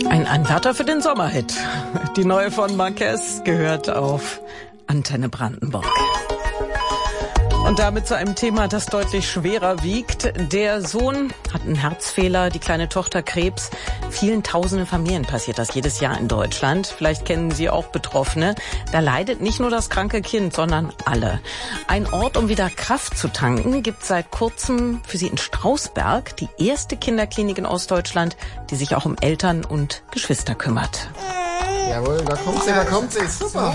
Ein Anwärter für den Sommerhit. Die neue von Marquez gehört auf Antenne Brandenburg. Und damit zu einem Thema, das deutlich schwerer wiegt. Der Sohn hat einen Herzfehler, die kleine Tochter Krebs. Vielen tausenden Familien passiert das jedes Jahr in Deutschland. Vielleicht kennen Sie auch Betroffene. Da leidet nicht nur das kranke Kind, sondern alle. Ein Ort, um wieder Kraft zu tanken, gibt seit kurzem für Sie in Strausberg die erste Kinderklinik in Ostdeutschland, die sich auch um Eltern und Geschwister kümmert. Jawohl, da kommt sie. Super.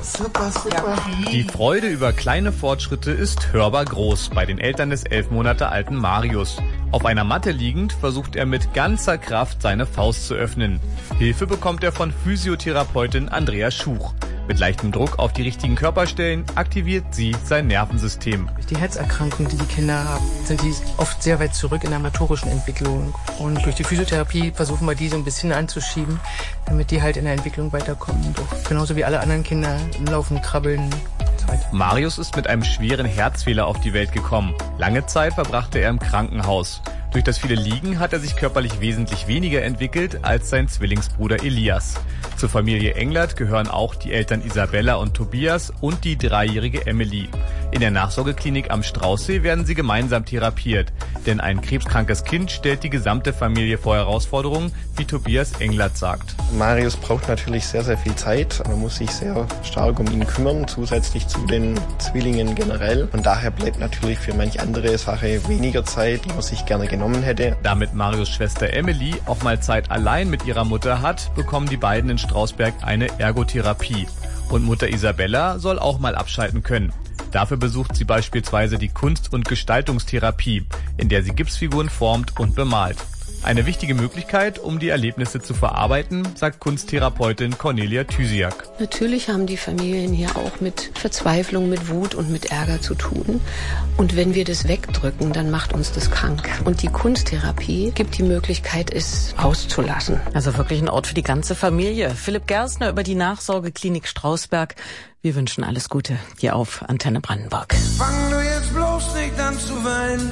Die Freude über kleine Fortschritte ist hörbar groß bei den Eltern des 11 Monate alten Marius. Auf einer Matte liegend versucht er mit ganzer Kraft seine Faust zu öffnen. Hilfe bekommt er von Physiotherapeutin Andrea Schuch. Mit leichtem Druck auf die richtigen Körperstellen aktiviert sie sein Nervensystem. Durch die Herzerkrankungen, die die Kinder haben, sind die oft sehr weit zurück in der motorischen Entwicklung. Und durch die Physiotherapie versuchen wir die so ein bisschen anzuschieben, damit die halt in der Entwicklung weiterkommen. Doch genauso wie alle anderen Kinder laufen, krabbeln und so weiter. Marius ist mit einem schweren Herzfehler auf die Welt gekommen. Lange Zeit verbrachte er im Krankenhaus. Durch das viele Liegen hat er sich körperlich wesentlich weniger entwickelt als sein Zwillingsbruder Elias. Zur Familie Englert gehören auch die Eltern Isabella und Tobias und die 3-jährige Emily. In der Nachsorgeklinik am Straußsee werden sie gemeinsam therapiert. Denn ein krebskrankes Kind stellt die gesamte Familie vor Herausforderungen, wie Tobias Englert sagt. Marius braucht natürlich sehr, sehr viel Zeit. Man muss sich sehr stark um ihn kümmern, zusätzlich zu den Zwillingen generell. Und daher bleibt natürlich für manch andere Sache weniger Zeit, die man sich gerne genommen hätte. Damit Marius Schwester Emily auch mal Zeit allein mit ihrer Mutter hat, bekommen die beiden in Strausberg eine Ergotherapie. Und Mutter Isabella soll auch mal abschalten können. Dafür besucht sie beispielsweise die Kunst- und Gestaltungstherapie, in der sie Gipsfiguren formt und bemalt. Eine wichtige Möglichkeit, um die Erlebnisse zu verarbeiten, sagt Kunsttherapeutin Cornelia Thysiak. Natürlich haben die Familien hier auch mit Verzweiflung, mit Wut und mit Ärger zu tun. Und wenn wir das wegdrücken, dann macht uns das krank. Und die Kunsttherapie gibt die Möglichkeit, es auszulassen. Also wirklich ein Ort für die ganze Familie. Philipp Gerstner über die Nachsorgeklinik Strausberg. Wir wünschen alles Gute hier auf Antenne Brandenburg. Fang du jetzt bloß nicht an zu weinen.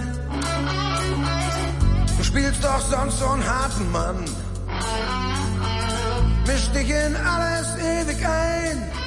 Du spielst doch sonst so einen harten Mann. Misch dich in alles ewig ein.